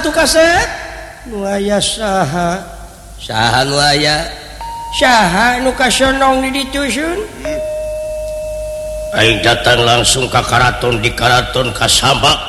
tuh kaset nu aya saha nu aya saha nu kasonong di ditu sun aing datang langsung ka karaton di karaton kasabak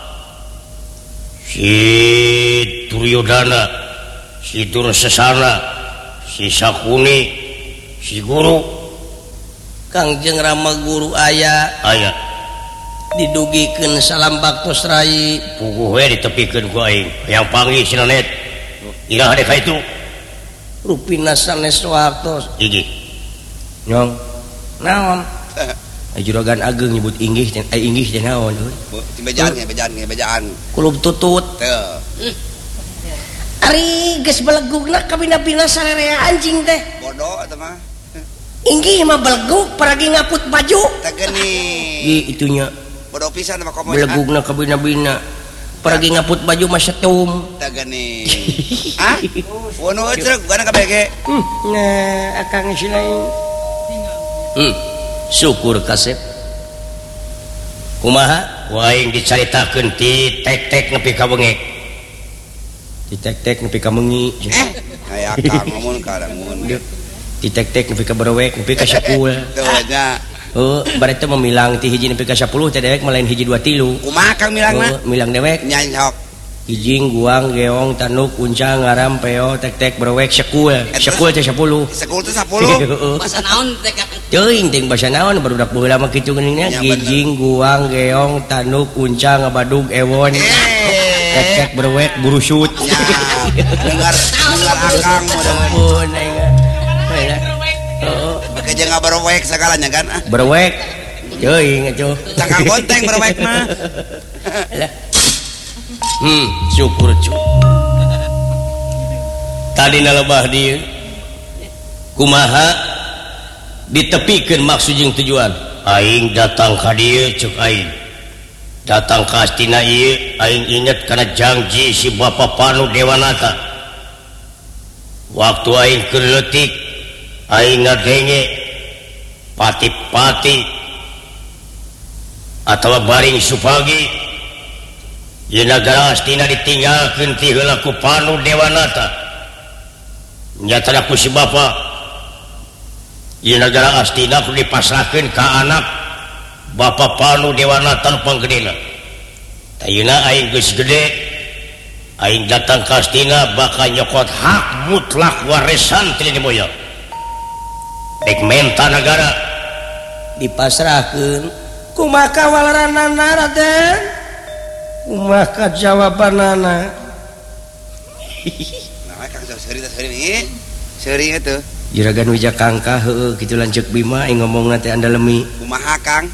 si Duryodana si Dursesana si Sakuni si guru Kangjeng Rama guru aya didugikeun salam baktos rai puguh we ditepikeun ku aing yang panggil si Nanet iraha dek itu rupina sanes waktos gigi nyong naon juragan ageng nyebut inggih teh naon bejaan kulub tutut teu ari geus belegugna ka bina-bina sarerea anjing teh bodoh eta mah inggih mah belegug paragi ngaput baju teh geni itunya bodoh pisan mah komo belegugna ka bina-bina paragi ngaput baju mah setum teh geni ah wono ceuk gana ka bege nah akang silain syukur kasep kumaha waing dicaritakeun ti tek-tek nepi ka bengek di tek-tek nepi ka mengi aya akang ngomong karangun di tek-tek nepi ka berewek nepi ka 10 teu nya bari teh memilang ti hiji nepi ka 10 teh dewek malain hiji 2 3 kumaha kang milangna milang dewek nyanyi sok hijing guang geong tanuk uncang ngaram peo tek-tek berewek 10 teh 10 sekul teh 10 Bahasa naon teh teuing ting basa naon barudak baheula mah kitu geuninnya hijing guang geong tanuk uncang ngabadug ewon tek-tek berewek burusut dengar akang ampun pakai jeung berewek sagalanya kan berewek teuing atuh cangkang gonteng berewek mah syukur cu tadi nalebah dieu kumaha ditepikeun maksud jeung tujuan aing datang ka dieu ceuk aing datang ka astina ieu aing inget kana janji si Bapa Panu Dewanata waktu aing keur leutik aing ngagenge pati-pati atawa baring supagi ieu nagara astina ditinggalkeun ti heula ku Panu Dewanata nyatana ku si Bapa ieu nagara astina kudu dipasrahkeun ka anak Bapa Panu Dewanata nu panggedena ayeuna aing geus gede aing datang ka astina bakal nyokot hak mutlak warisan ti nenek moyang dek menta nagara dipasrahkeun kumaha kawalarana Raden kumaha jawabanana nah kang seuri nih seuri itu juragan wijakangka heueuh kitu lanceuk Bima aing ngomongna teh andalemi kumaha kang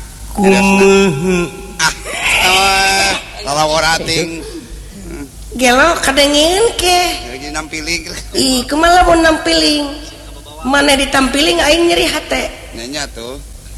lalaworating gelo kadengin ke lagi nampiling ih kumaha lamun nampiling maneh ditampiling aing nyeri hate nya tuh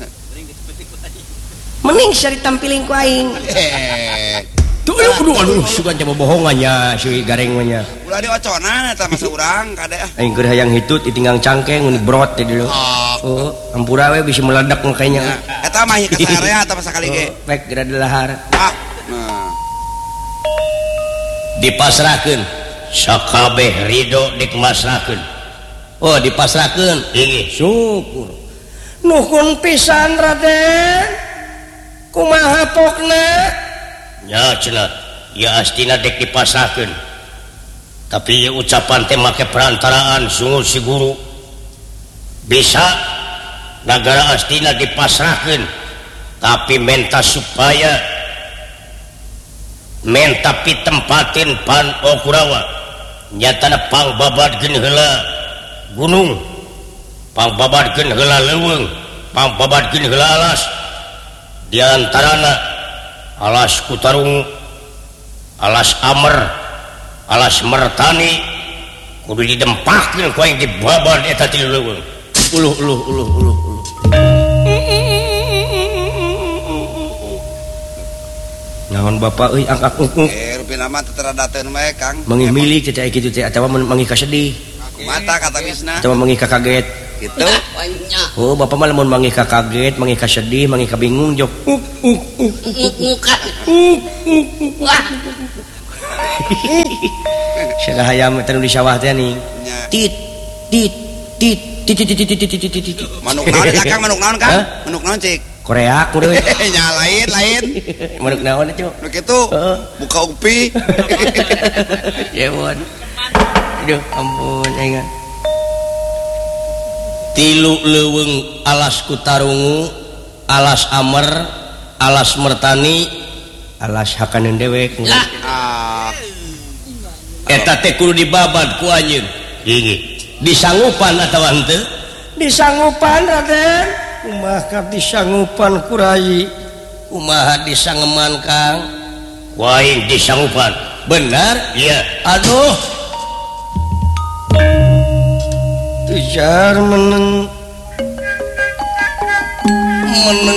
mending sia ditampiling ku aing tuh aduh sugan coba bohongannya si gareng nya ulah dioconan eta mah urang kade aing keur hayang hitut ditinggang cangkeng mun brot teh dulu ampura we bisa meledak kayaknya eta mah ke sarea eta pasakali ge pek geura dilahar nah dipasrahkeun sakabeh ridho dipasrahkeun dipasrahkeun inggih syukur nuhun pisan Raden kumaha pokna nya cenah ya astina dek dipasrahkeun tapi ucapan teh make perantaraan sungguh si guru bisa nagara astina dipasrahkeun tapi menta supaya menta pitempatin Pan Okurawa nyatana pangbabadkeun heula gunung pangbabadkeun heula leuweung pangbabadkeun heula alas diantarana alas Kutarung alas Amer alas Mertani kudu didempahkeun ku aing dibabad eta ti leuweung uluh naon Bapak euy angkat ungkung rupina mah teu teradateun we Kang mangi milik teh kitu teh atawa mangi kasedih mata kata bisna atawa mangi kaget gitu Bapak mah lamun mangi kaget mangi kasedih mangi kabingung jok Sudah hayam tanu di sawah teh nih. Nya. Tit tit tit tit tit tit tit tit tit. Manuk naon eta Kang? Manuk naon Kang? Hah? Manuk naon cik? Korea kudu. Nya lain. Manuk naon itu? Nu kitu. Heeh. Buka upi. Ewon. Aduh ampun ingat. Tilu leuweung alas kutarungu, alas amer, alas mertani, Alas hakaneun dewek. Ah, eta teh kudu dibabad ku anjeun. Ini disanggupan atawa henteu? Disanggupan Raden. Kumaha ka disanggupan ku Rai? Kumaha disangeman Kang? Ku aing disanggupan. Benar? Iya. Aduh. Tujar meneng